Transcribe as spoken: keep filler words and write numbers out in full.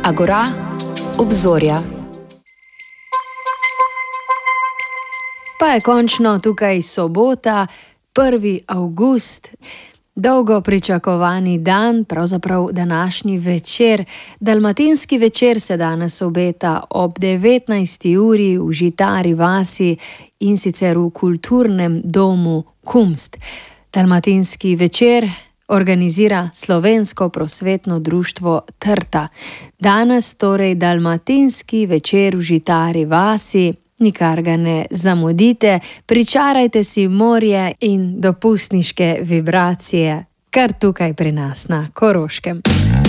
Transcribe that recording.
Agora, obzorja. Pa je končno tukaj sobota, prvi avgust, dolgo pričakovani dan, pravzaprav današnji večer. Dalmatinski večer se danes obeta ob devetnajsti uri v Žitari vasi in sicer v kulturnem domu Kumst. Dalmatinski večer organizira Slovensko prosvetno društvo Trta. Danes torej Dalmatinski večer v Žitari vasi, nikar ga ne zamudite, pričarajte si morje in dopustniške vibracije, kar tukaj pri nas na Koroškem.